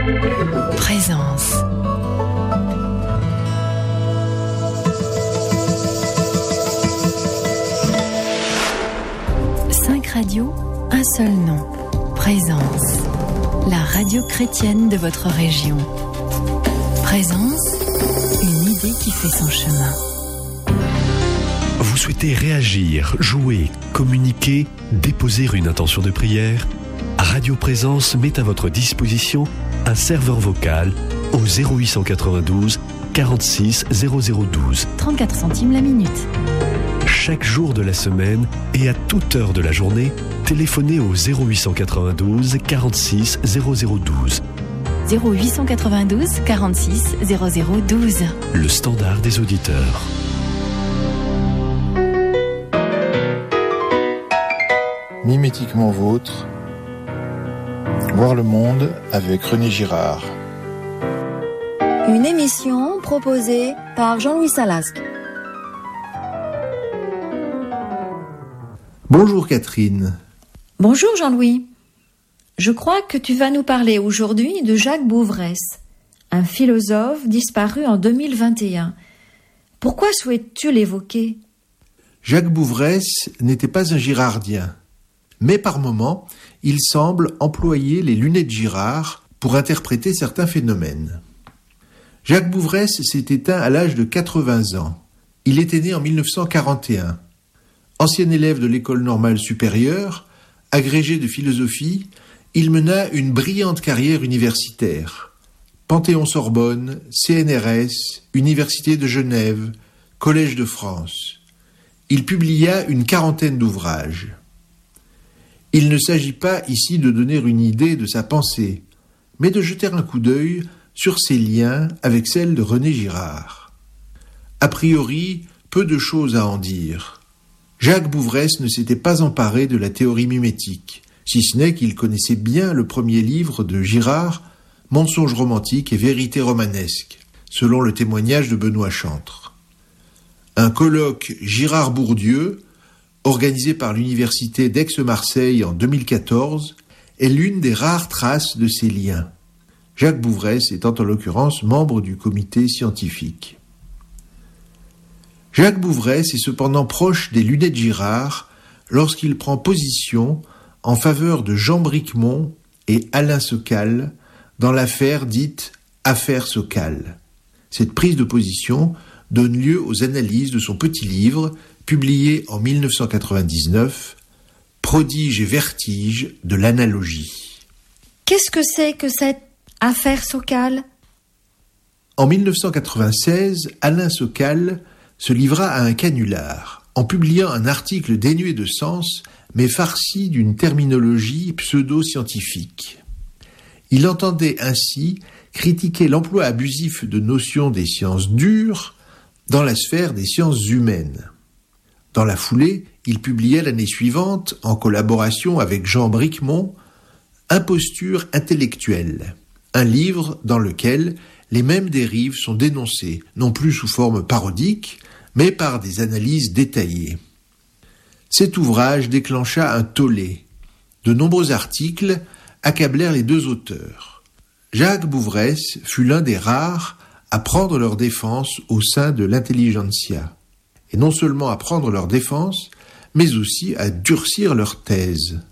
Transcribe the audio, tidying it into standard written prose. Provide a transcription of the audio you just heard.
Présence. Cinq radios, un seul nom. Présence. La radio chrétienne de votre région. Présence, une idée qui fait son chemin. Vous souhaitez réagir, jouer, communiquer, déposer une intention de prière? Radio Présence met à votre disposition un serveur vocal au 0892 46 0012. 34 centimes la minute. Chaque jour de la semaine et à toute heure de la journée, téléphonez au 0892 46 0012. 0892 46 0012. Le standard des auditeurs. Mimétiquement vôtre. Voir le monde avec René Girard. Une émission proposée par Jean-Louis Salasque. Bonjour Catherine. Bonjour Jean-Louis. Je crois que tu vas nous parler aujourd'hui de Jacques Bouvresse, un philosophe disparu en 2021. Pourquoi souhaites-tu l'évoquer ? Jacques Bouvresse n'était pas un girardien, mais par moments, il semble employer les lunettes Girard pour interpréter certains phénomènes. Jacques Bouvresse s'est éteint à l'âge de 80 ans. Il était né en 1941. Ancien élève de l'École normale supérieure, agrégé de philosophie, il mena une brillante carrière universitaire. Panthéon-Sorbonne, CNRS, Université de Genève, Collège de France. Il publia une quarantaine d'ouvrages. Il ne s'agit pas ici de donner une idée de sa pensée, mais de jeter un coup d'œil sur ses liens avec celle de René Girard. A priori, peu de choses à en dire. Jacques Bouvresse ne s'était pas emparé de la théorie mimétique, si ce n'est qu'il connaissait bien le premier livre de Girard, Mensonges romantiques et vérités romanesques, selon le témoignage de Benoît Chantre. Un colloque Girard-Bourdieu, organisé par l'Université d'Aix-Marseille en 2014, est l'une des rares traces de ces liens. Jacques Bouvresse étant en l'occurrence membre du comité scientifique. Jacques Bouvresse est cependant proche des lunettes Girard lorsqu'il prend position en faveur de Jean Bricmont et Alain Sokal dans l'affaire dite « Affaire Sokal ». Cette prise de position donne lieu aux analyses de son petit livre publié en 1999, Prodige et vertige de l'analogie. Qu'est-ce que c'est que cette affaire Sokal ? En 1996, Alain Sokal se livra à un canular en publiant un article dénué de sens mais farci d'une terminologie pseudo-scientifique. Il entendait ainsi critiquer l'emploi abusif de notions des sciences dures dans la sphère des sciences humaines. Dans la foulée, il publiait l'année suivante, en collaboration avec Jean Bricmont, Imposture intellectuelle, un livre dans lequel les mêmes dérives sont dénoncées, non plus sous forme parodique, mais par des analyses détaillées. Cet ouvrage déclencha un tollé. De nombreux articles accablèrent les deux auteurs. Jacques Bouvresse fut l'un des rares à prendre leur défense au sein de l'intelligentsia. Et non seulement à prendre leur défense, mais aussi à durcir leur thèse.